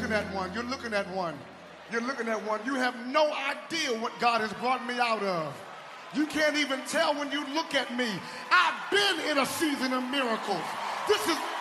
looking at one. You're looking at one. You're looking at one. You have no idea what God has brought me out of. You can't even tell when you look at me. I've been in a season of miracles. This is